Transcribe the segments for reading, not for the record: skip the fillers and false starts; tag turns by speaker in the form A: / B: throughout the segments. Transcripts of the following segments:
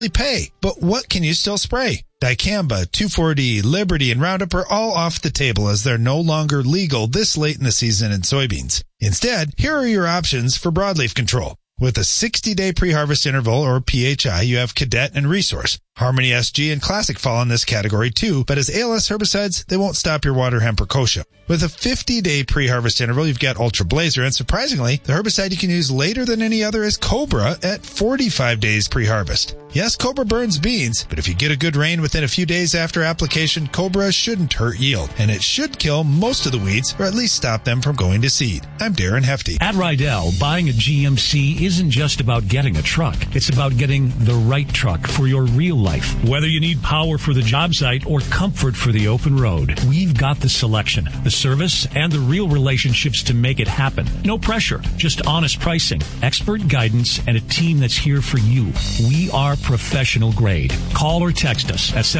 A: pay. But what can you still spray? Dicamba, 2,4-D, Liberty, and Roundup are all off the table as they're no longer legal this late in the season in soybeans. Instead, here are your options for broadleaf control. With a 60-day pre-harvest interval, or PHI, you have Cadet and Resource. Harmony SG and Classic fall in this category too, but as ALS herbicides, they won't stop your water hemp or kochia. With a 50-day pre-harvest interval, you've got Ultra Blazer, and surprisingly, the herbicide you can use later than any other is Cobra at 45 days pre-harvest. Yes, Cobra burns beans, but if you get a good rain within a few days after application, Cobra shouldn't hurt yield, and it should kill most of the weeds, or at least stop them from going to seed. I'm Darren Hefty.
B: At Rydell, buying a GMC isn't just about getting a truck. It's about getting the right truck for your real life. Whether you need power for the job site or comfort for the open road, we've got the selection, the service, and the real relationships to make it happen. No pressure, just honest pricing, expert guidance, and a team that's here for you. We are professional grade. Call or text us at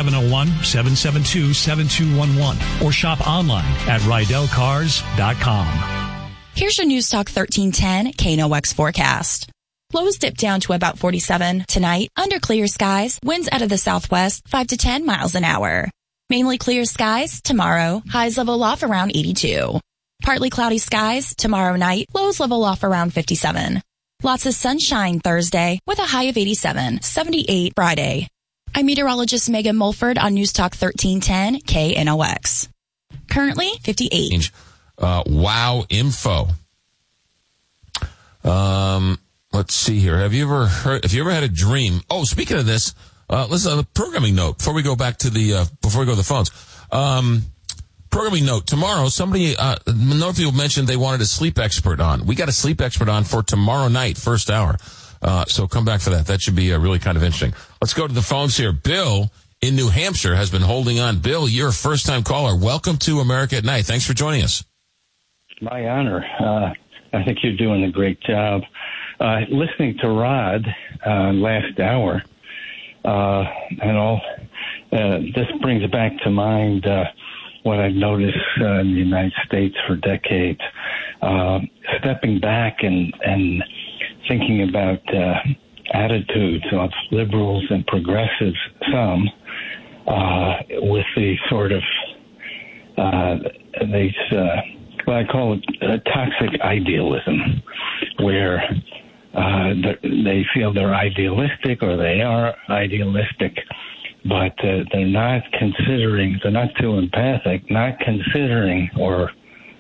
B: 701-772-7211 or shop online at RydellCars.com.
C: Here's your News Talk 1310 KNOX forecast. Lows dip down to about 47 tonight. Under clear skies, winds out of the southwest 5 to 10 miles an hour. Mainly clear skies tomorrow. Highs level off around 82. Partly cloudy skies tomorrow night. Lows level off around 57. Lots of sunshine Thursday with a high of 87. 78 Friday. I'm meteorologist Megan Mulford on News Talk 1310 KNOX. Currently 58.
D: Wow info. Let's see here. Have you ever had a dream? Oh, speaking of this, listen, a programming note before we go back to before we go to the phones. Programming note. Tomorrow, somebody, Northfield mentioned they wanted a sleep expert on. We got a sleep expert on for tomorrow night, first hour. So come back for that. That should be really kind of interesting. Let's go to the phones here. Bill in New Hampshire has been holding on. Bill, you're a first time caller. Welcome to America at Night. Thanks for joining us.
E: My honor. I think you're doing a great job. Listening to Rod last hour, and all, this brings back to mind what I've noticed in the United States for decades. Stepping back and thinking about attitudes of liberals and progressives, some with the sort of what I call it toxic idealism, where they feel they're idealistic, or they are idealistic, but they're not considering, they're not too empathic, not considering, or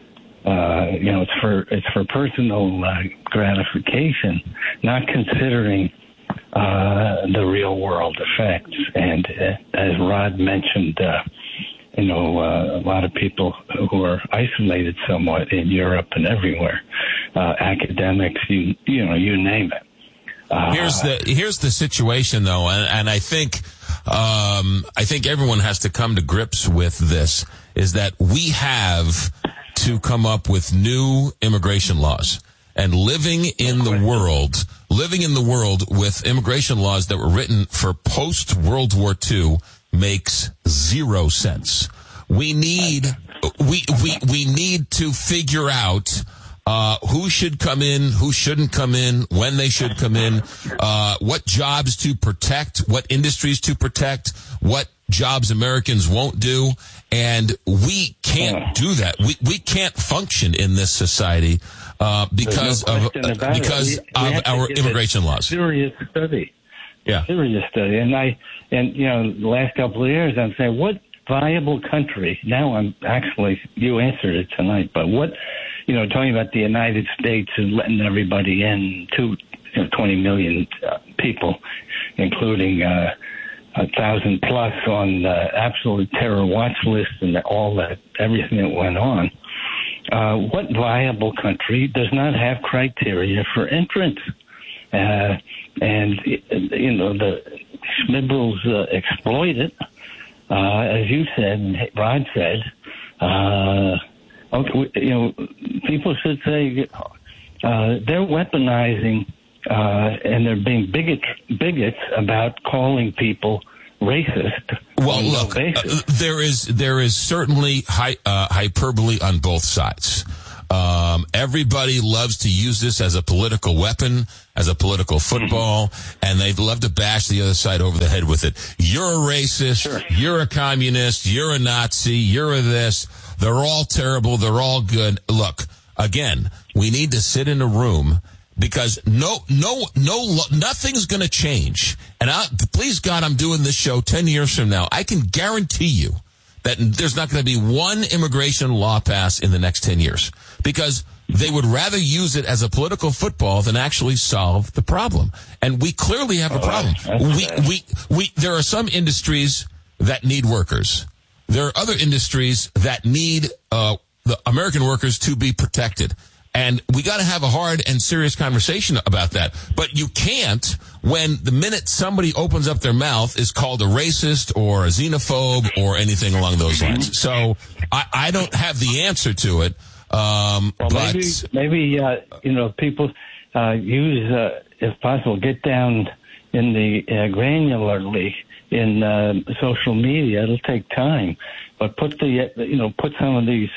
E: it's for personal gratification, not considering the real world effects. And as Rod mentioned, a lot of people who are isolated somewhat in Europe and everywhere, academics, you name it.
D: Here's the situation, though, and I think everyone has to come to grips with this, is that we have to come up with new immigration laws. And living in the world with immigration laws that were written for post-World War II makes zero sense. We need to figure out who should come in, who shouldn't come in, when they should come in, what jobs to protect, what industries to protect, what jobs Americans won't do, and we can't do that. We can't function in this society because of our immigration laws.
E: Serious study.
D: Yeah.
E: Serious study. And the last couple of years, I'm saying, what viable country, you answered it tonight, but what, talking about the United States and letting everybody in, 20 million people, including 1,000 plus on absolute terror watch list and all that, everything that went on. What viable country does not have criteria for entrance? The liberals exploit it, as you said, and Rod said. People should say they're weaponizing and they're being bigots about calling people racist.
D: Well, look, there is certainly hyperbole on both sides. Everybody loves to use this as a political weapon, as a political football, and they'd love to bash the other side over the head with it. You're a racist. Sure. You're a communist. You're a Nazi. You're a this. They're all terrible. They're all good. Look, again, we need to sit in a room because nothing's going to change. And please God, I'm doing this show 10 years from now. I can guarantee you that there's not going to be one immigration law passed in the next 10 years because they would rather use it as a political football than actually solve the problem. And we clearly have a problem. There are some industries that need workers. There are other industries that need the American workers to be protected. And we got to have a hard and serious conversation about that. But you can't when the minute somebody opens up their mouth is called a racist or a xenophobe or anything along those lines. So I don't have the answer to it.
E: But maybe people use, if possible, get down in the granularly in social media. It'll take time, but put some of these.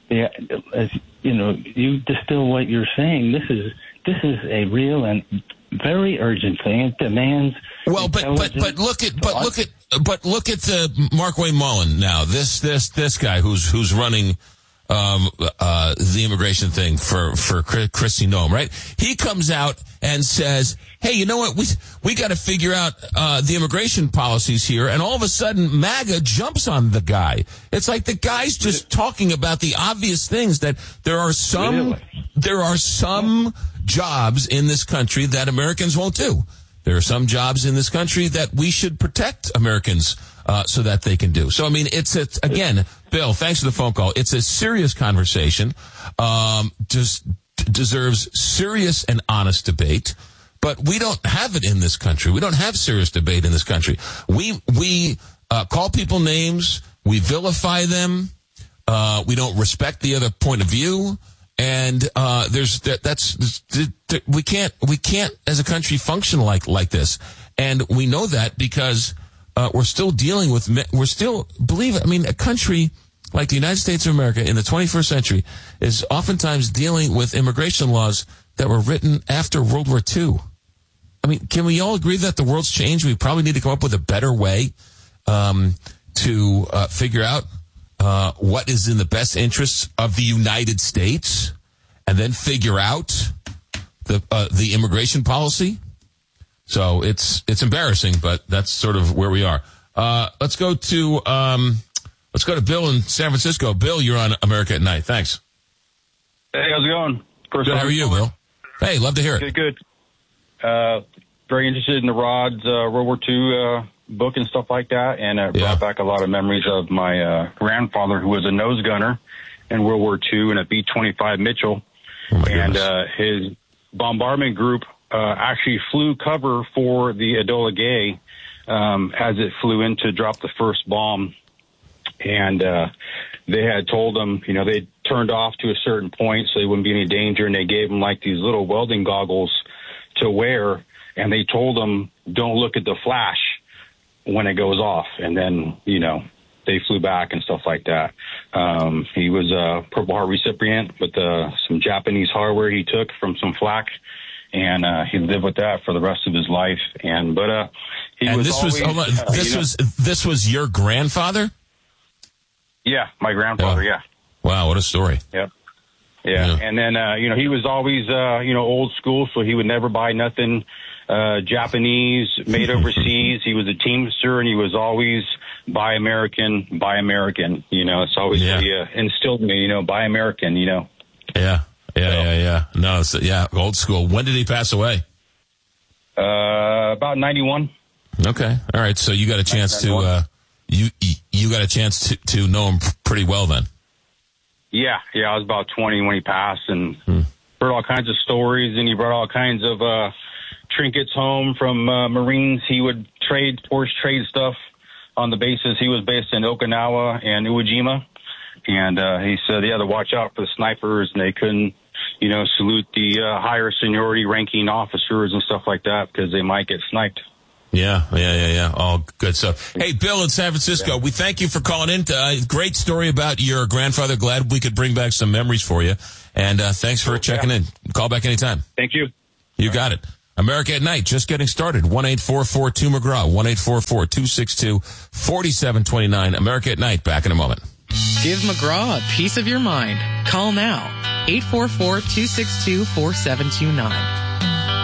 E: You distill what you're saying. This is a real and very urgent thing. It demands.
D: Well, but look at the Mark Wayne Mullen now. This guy who's running the immigration thing for Kristi Noem, right? He comes out and says, hey, you know what? We got to figure out the immigration policies here. And all of a sudden, MAGA jumps on the guy. It's like the guy's just talking about the obvious things that there are some jobs in this country that Americans won't do. There are some jobs in this country that we should protect Americans so that they can do. So, I mean, it's again, Bill, thanks for the phone call. It's a serious conversation, just deserves serious and honest debate, but we don't have it in this country. We don't have serious debate in this country. We call people names. We vilify them. We don't respect the other point of view. And we can't as a country function like this, and we know that because we're still dealing with a country like the United States of America in the 21st century is oftentimes dealing with immigration laws that were written after World War II. I mean, can we all agree that the world's changed? We probably need to come up with a better way to figure out what is in the best interests of the United States, and then figure out the immigration policy. So it's embarrassing, but that's sort of where we are. Let's go to Bill in San Francisco. Bill, you're on America at Night. Thanks.
F: Hey, how's it going?
D: Good. How are you, Bill? Hey, love to hear it.
F: Good. Very interested in the Rod's World War II book and stuff like that, and it brought back a lot of memories of my grandfather, who was a nose gunner in World War II in a B-25 Mitchell, and his bombardment group actually flew cover for the Enola Gay as it flew in to drop the first bomb, and they had told them, they turned off to a certain point so they wouldn't be any danger, and they gave them like these little welding goggles to wear, and they told them, don't look at the flash when it goes off. And then, they flew back and stuff like that. He was a Purple Heart recipient with some Japanese hardware he took from some flak, and he lived with that for the rest of his life.
D: This was your grandfather?
F: Yeah, my grandfather. Yeah.
D: Wow, what a story.
F: Yep. Yeah. And then, he was always, old school, so he would never buy nothing Japanese made overseas. He was a Teamster, and he was always buy American. It's always instilled in me, buy American,
D: Yeah. No, old school. When did he pass away?
F: About 91.
D: Okay. All right. So you got a chance to, you got a chance to know him pretty well then.
F: Yeah, I was about 20 when he passed, and heard all kinds of stories, and he brought all kinds of trinkets home from Marines. He would trade stuff on the bases. He was based in Okinawa and Iwo Jima, and he said they had to watch out for the snipers, and they couldn't, salute the higher seniority ranking officers and stuff like that because they might get sniped.
D: Yeah. All good stuff. Hey, Bill in San Francisco, we thank you for calling in. Great story about your grandfather. Glad we could bring back some memories for you. And thanks for checking in. Call back anytime.
F: Thank you.
D: You got it. America at Night, just getting started. 1-844-2-McGraw. 1-844-262-4729. America at Night, back in a moment.
G: Give McGraw a piece of your mind. Call now. 844-262-4729.